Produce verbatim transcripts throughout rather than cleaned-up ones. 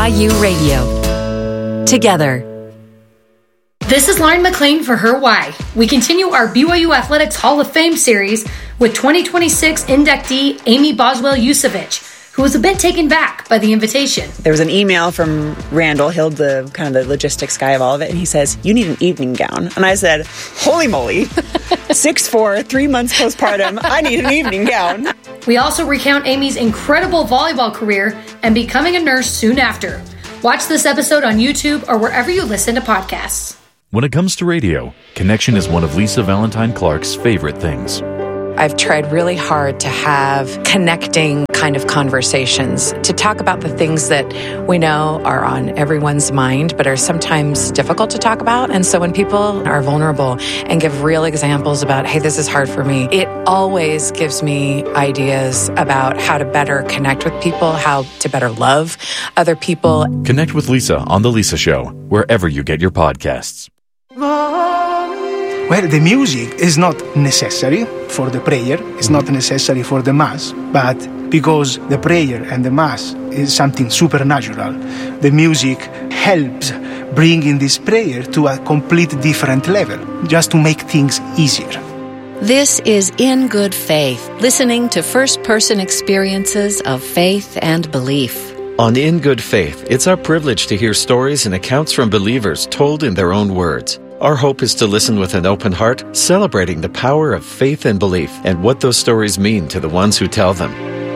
Y U Radio. Together. This is Lauren McLean for Her Why. We continue our B Y U Athletics Hall of Fame series with twenty twenty-six inductee Amy Boswell-Yusevich, who was a bit taken back by the invitation. There was an email from Randall Hill, the kind of the logistics guy of all of it, and he says, "You need an evening gown." And I said, "Holy moly, six four, three months postpartum, I need an evening gown." We also recount Amy's incredible volleyball career and becoming a nurse soon after. Watch this episode on YouTube or wherever you listen to podcasts. When it comes to radio, connection is one of Lisa Valentine Clark's favorite things. I've tried really hard to have connecting kind of conversations, to talk about the things that we know are on everyone's mind, but are sometimes difficult to talk about. And so when people are vulnerable and give real examples about, hey, this is hard for me, it always gives me ideas about how to better connect with people, how to better love other people. Connect with Lisa on The Lisa Show, wherever you get your podcasts. Well, the music is not necessary for the prayer, it's not necessary for the Mass, but because the prayer and the Mass is something supernatural, the music helps bringing this prayer to a complete different level, just to make things easier. This is In Good Faith, listening to first-person experiences of faith and belief. On In Good Faith, it's our privilege to hear stories and accounts from believers told in their own words. Our hope is to listen with an open heart, celebrating the power of faith and belief and what those stories mean to the ones who tell them.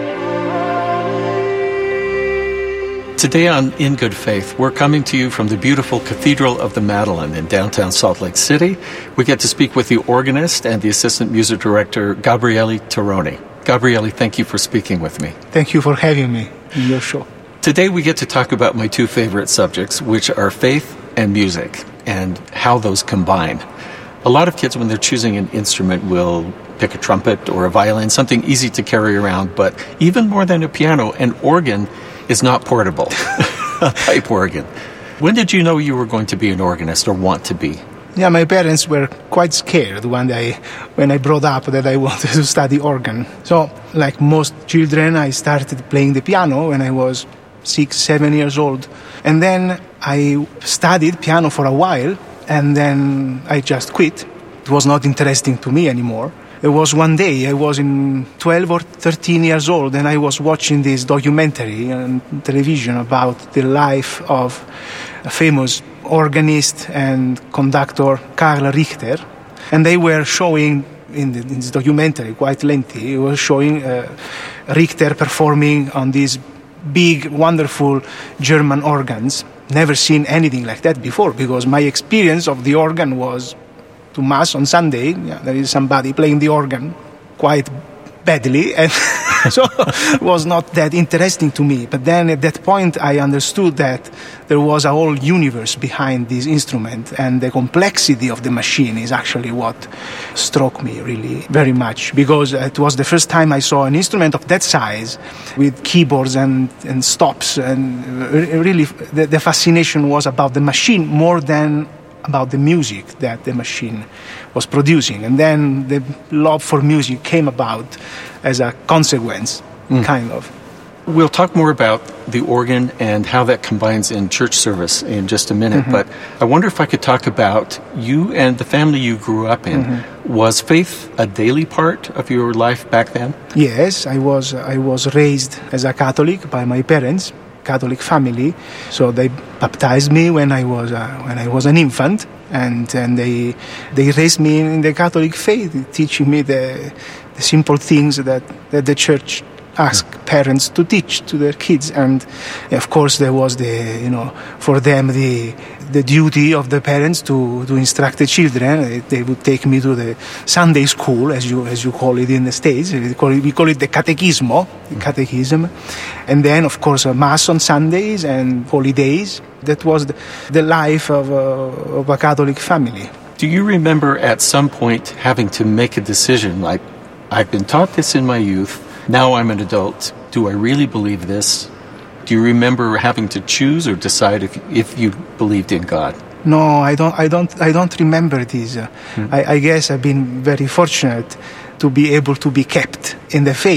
Today on In Good Faith, we're coming to you from the beautiful Cathedral of the Madeleine in downtown Salt Lake City. We get to speak with the organist and the assistant music director, Gabriele Tironi. Gabriele, thank you for speaking with me. Thank you for having me in your show. Today we get to talk about my two favorite subjects, which are faith and music, and how those combine. A lot of kids, when they're choosing an instrument, will pick a trumpet or a violin, something easy to carry around, but even more than a piano, an organ is not portable, a pipe organ. When did you know you were going to be an organist or want to be? Yeah, my parents were quite scared when I, when I brought up that I wanted to study organ. So, like most children, I started playing the piano when I was six, seven years old. And then I studied piano for a while, and then I just quit. It was not interesting to me anymore. There was one day, I was in twelve or thirteen years old, and I was watching this documentary on television about the life of a famous organist and conductor, Karl Richter. And they were showing, in, the, in this documentary, quite lengthy, it was showing uh, Richter performing on these big, wonderful German organs. Never seen anything like that before, because my experience of the organ was to Mass on Sunday. Yeah, there is somebody playing the organ quite badly, and so it was not that interesting to me. But then at that point I understood that there was a whole universe behind this instrument, and the complexity of the machine is actually what struck me really very much, because it was the first time I saw an instrument of that size with keyboards and, and stops, and really the, the fascination was about the machine more than about the music that the machine was producing. And then the love for music came about as a consequence, mm. kind of. We'll talk more about the organ and how that combines in church service in just a minute, mm-hmm. but I wonder if I could talk about you and the family you grew up in. Mm-hmm. Was faith a daily part of your life back then? Yes, I was, I was raised as a Catholic by my parents. Catholic family, so they baptized me when I was uh, when I was an infant, and and they they raised me in the Catholic faith, teaching me the the simple things that, that the church asks parents to teach to their kids. And of course there was the you know for them the the duty of the parents to, to instruct the children. They would take me to the Sunday school, as you as you call it in the States. We call it, we call it the catechismo, the catechism. And then, of course, a Mass on Sundays and holidays. That was the, the life of a, of a Catholic family. Do you remember at some point having to make a decision, like, I've been taught this in my youth, now I'm an adult, do I really believe this? Do you remember having to choose or decide if if you believed in God? No, I don't. I don't. I don't remember this. Hmm. I, I guess I've been very fortunate to be able to be kept in the faith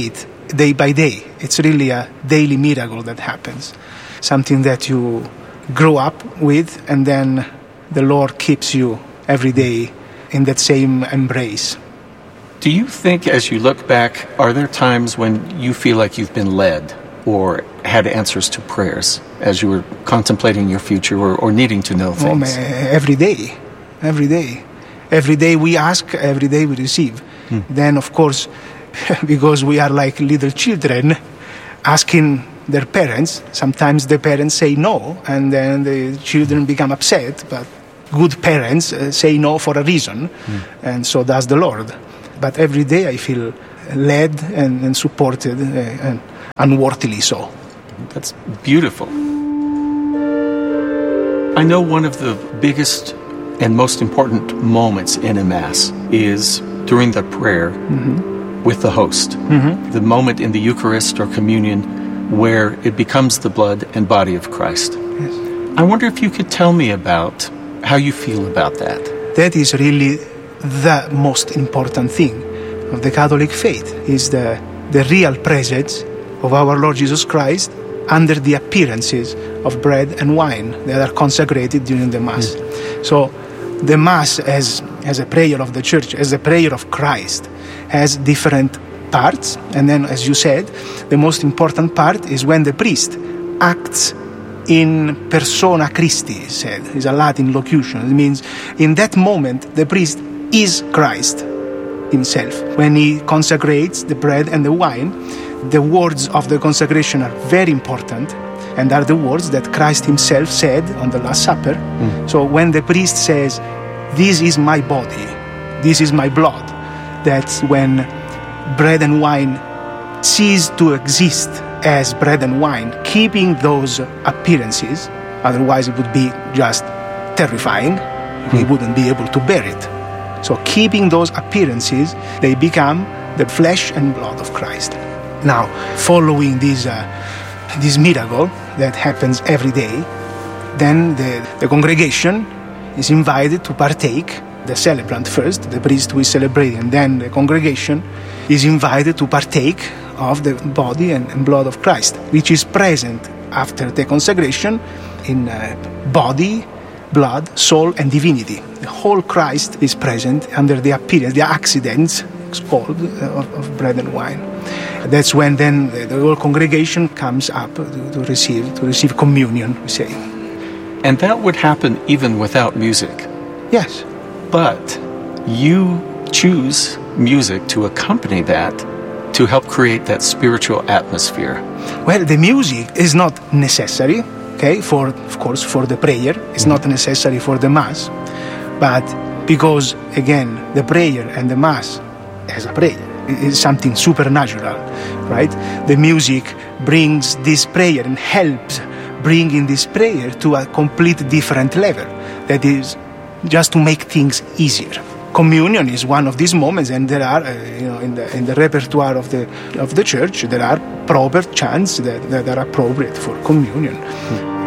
day by day. It's really a daily miracle that happens. Something that you grow up with, and then the Lord keeps you every day in that same embrace. Do you think, as you look back, are there times when you feel like you've been led or had answers to prayers as you were contemplating your future or, or needing to know things? Oh, man, every day. Every day. Every day we ask, every day we receive. Hmm. Then, of course, because we are like little children, asking their parents, sometimes the parents say no, and then the children become upset, but good parents uh, say no for a reason, hmm. and so does the Lord. But every day I feel led and, and supported, uh, and unworthily so. That's beautiful. I know one of the biggest and most important moments in a Mass is during the prayer mm-hmm. with the host. Mm-hmm. The moment in the Eucharist or communion where it becomes the blood and body of Christ. Yes. I wonder if you could tell me about how you feel about that. That is really the most important thing of the Catholic faith, is the, the real presence of our Lord Jesus Christ under the appearances of bread and wine that are consecrated during the Mass. Mm. So the Mass as, as a prayer of the Church, as a prayer of Christ, has different parts. And then, as you said, the most important part is when the priest acts in persona Christi, said. It's a Latin locution. It means in that moment the priest is Christ himself. When he consecrates the bread and the wine, the words of the consecration are very important, and are the words that Christ himself said on the Last Supper. Mm. So when the priest says, "This is my body, this is my blood," that's when bread and wine cease to exist as bread and wine, keeping those appearances. Otherwise it would be just terrifying. Mm. We wouldn't be able to bear it. So keeping those appearances, they become the flesh and blood of Christ. Now, following this, uh, this miracle that happens every day, then the, the congregation is invited to partake. The celebrant first, the priest who is celebrating, and then the congregation is invited to partake of the body and, and blood of Christ, which is present after the consecration in uh, body, blood, soul, and divinity. The whole Christ is present under the appearance, the accidents, it's called, uh, of, of bread and wine. That's when then the, the whole congregation comes up to, to receive to receive communion, we say. And that would happen even without music. Yes. But you choose music to accompany that, to help create that spiritual atmosphere. Well, the music is not necessary, okay, for, of course, for the prayer. It's mm-hmm. not necessary for the Mass. But because, again, the prayer and the Mass as a prayer is something supernatural, right? The music brings this prayer and helps bringing this prayer to a complete different level. That is just to make things easier. Communion is one of these moments, and there are, uh, you know, in the in the repertoire of the of the Church, there are proper chants that, that are appropriate for communion. Hmm.